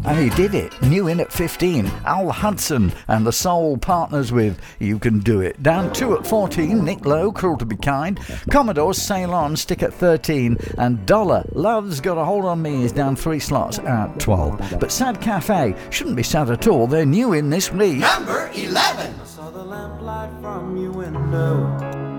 and he did it. New in at 15, Al Hudson and the Soul Partners with You Can Do It. Down 2 at 14, Nick Lowe, Cruel to Be Kind. Commodores, Sail On, stick at 13, and Dollar, Love's Got a Hold on Me is down 3 slots at 12. But Sad Cafe shouldn't be sad at all. They're new in this week. Number 11. I saw the lamplight from your window.